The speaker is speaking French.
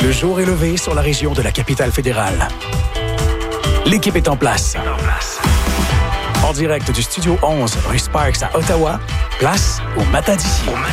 Le jour est levé sur la région de la capitale fédérale. L'équipe est en place. En direct du Studio 11, rue Sparks à Ottawa, place au Matadis.